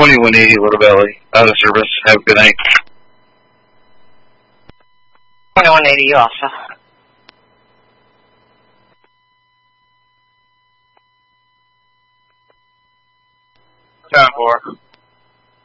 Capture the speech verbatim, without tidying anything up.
twenty-one eighty Little Valley, out of service. Have a good night. twenty-one eighty, you also. Time for.